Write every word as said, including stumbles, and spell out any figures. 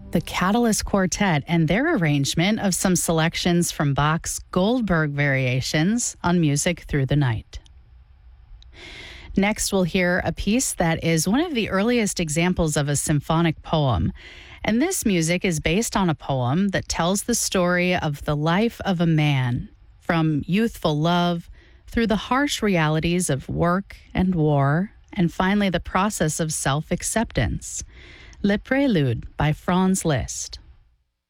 The Catalyst Quartet and their arrangement of some selections from Bach's Goldberg variations on Music Through the Night. Next, we'll hear a piece that is one of the earliest examples of a symphonic poem. And this music is based on a poem that tells the story of the life of a man, from youthful love through the harsh realities of work and war, and finally the process of self-acceptance. Le Prélude by Franz Liszt.